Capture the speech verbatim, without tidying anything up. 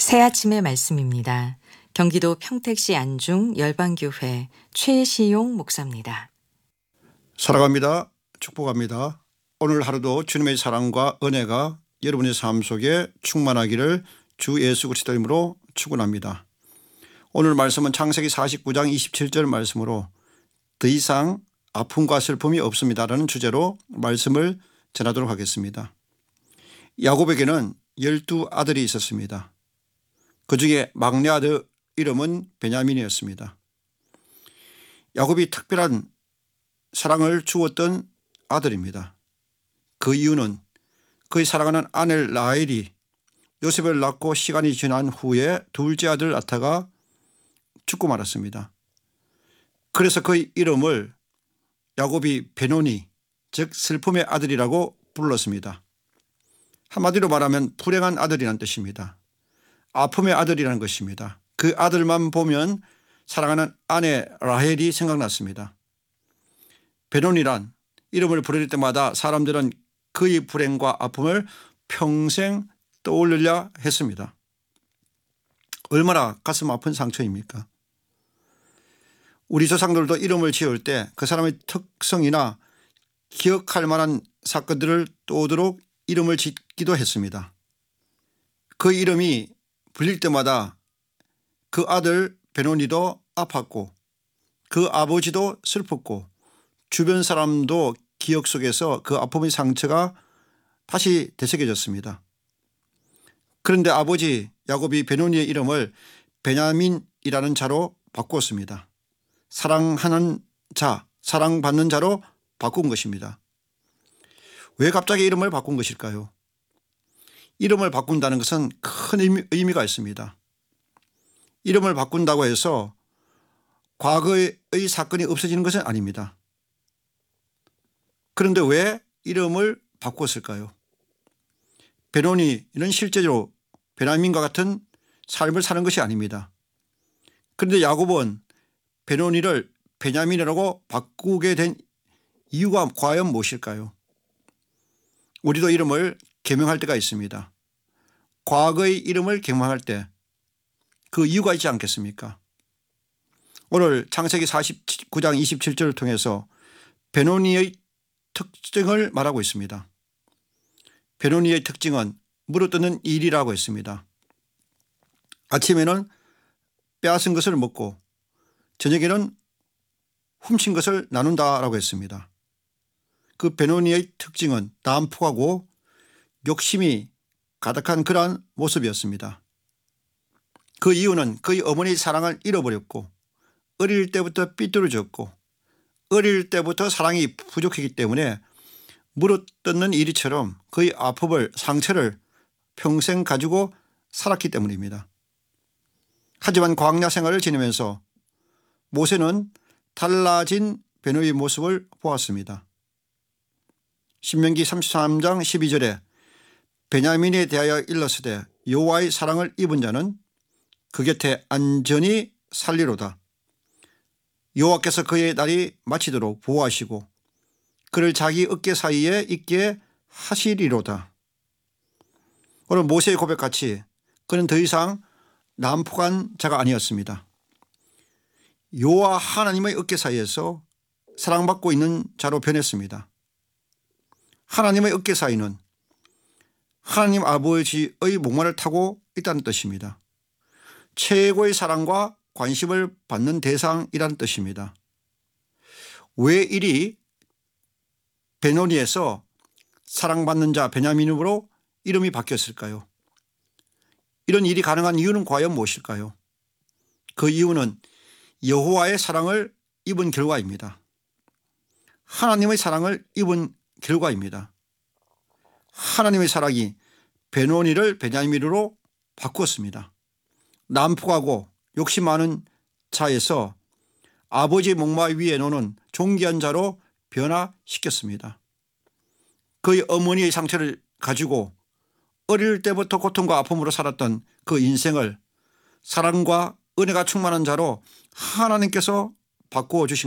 새아침의 말씀입니다. 경기도 평택시 안중 열방교회 최시용 목사입니다. 사랑합니다. 축복합니다. 오늘 하루도 주님의 사랑과 은혜가 여러분의 삶 속에 충만하기를 주 예수 그리스도 이름으로 축원합니다. 오늘 말씀은 창세기 사십구 장 이십칠 절 말씀으로 더 이상 아픔과 슬픔이 없습니다라는 주제로 말씀을 전하도록 하겠습니다. 야곱에게는 열두 아들이 있었습니다. 그중에 막내 아들 이름은 베냐민이었습니다. 야곱이 특별한 사랑을 주었던 아들입니다. 그 이유는 그의 사랑하는 아내 라헬이 요셉을 낳고 시간이 지난 후에 둘째 아들 라타가 죽고 말았습니다. 그래서 그의 이름을 야곱이 베노니, 즉 슬픔의 아들이라고 불렀습니다. 한마디로 말하면 불행한 아들이라는 뜻입니다. 아픔의 아들이라는 것입니다. 그 아들만 보면 사랑하는 아내 라헬이 생각났습니다. 베노니란 이름을 부를 때마다 사람들은 그의 불행과 아픔을 평생 떠올리려 했습니다. 얼마나 가슴 아픈 상처입니까? 우리 조상들도 이름을 지을 때 그 사람의 특성이나 기억할 만한 사건들을 떠오도록 이름을 짓기도 했습니다. 그 이름이 불릴 때마다 그 아들 베노니도 아팠고 그 아버지도 슬펐고 주변 사람도 기억 속에서 그 아픔의 상처가 다시 되새겨졌습니다. 그런데 아버지 야곱이 베노니의 이름을 베냐민이라는 자로 바꾸었습니다. 사랑하는 자, 사랑받는 자로 바꾼 것입니다. 왜 갑자기 이름을 바꾼 것일까요? 이름을 바꾼다는 것은 큰 의미, 의미가 있습니다. 이름을 바꾼다고 해서 과거의 사건이 없어지는 것은 아닙니다. 그런데 왜 이름을 바꿨을까요? 베노니는 실제로 베냐민과 같은 삶을 사는 것이 아닙니다. 그런데 야곱은 베노니를 베냐민이라고 바꾸게 된 이유가 과연 무엇일까요? 우리도 이름을 개명할 때가 있습니다. 과거의 이름을 개명할 때 그 이유가 있지 않겠습니까? 오늘 창세기 사십구 장 이십칠 절을 통해서 베노니의 특징을 말하고 있습니다. 베노니의 특징은 물어뜯는 일이라고 했습니다. 아침에는 빼앗은 것을 먹고 저녁에는 훔친 것을 나눈다라고 했습니다. 그 베노니의 특징은 난폭하고 욕심이 가득한 그러한 모습이었습니다. 그 이유는 그의 어머니의 사랑을 잃어버렸고 어릴 때부터 삐뚤어졌고 어릴 때부터 사랑이 부족했기 때문에 물어뜯는 일이처럼 그의 아픔을 상처를 평생 가지고 살았기 때문입니다. 하지만 광야 생활을 지내면서 모세는 달라진 베노니의 모습을 보았습니다. 신명기 삼십삼 장 십이 절에 베냐민에 대하여 일렀으되 여호와의 사랑을 입은 자는 그 곁에 안전히 살리로다. 여호와께서 그의 날이 마치도록 보호하시고 그를 자기 어깨 사이에 있게 하시리로다. 오늘 모세의 고백같이 그는 더 이상 난폭한 자가 아니었습니다. 여호와 하나님의 어깨 사이에서 사랑받고 있는 자로 변했습니다. 하나님의 어깨 사이는 하나님 아버지의 목마를 타고 있다는 뜻입니다. 최고의 사랑과 관심을 받는 대상이라는 뜻입니다. 왜 이리 베노니에서 사랑받는 자 베냐민으로 이름이 바뀌었을까요? 이런 일이 가능한 이유는 과연 무엇일까요? 그 이유는 여호와의 사랑을 입은 결과입니다. 하나님의 사랑을 입은 결과입니다. 하나님의 사랑이 베노니를 베냐민으로 바꾸었습니다. 난폭하고 욕심 많은 자에서 아버지의 목마 위에 놓는 존귀한 자로 변화시켰습니다. 그의 어머니의 상처를 가지고 어릴 때부터 고통과 아픔으로 살았던 그 인생을 사랑과 은혜가 충만한 자로 하나님께서 바꾸어 주신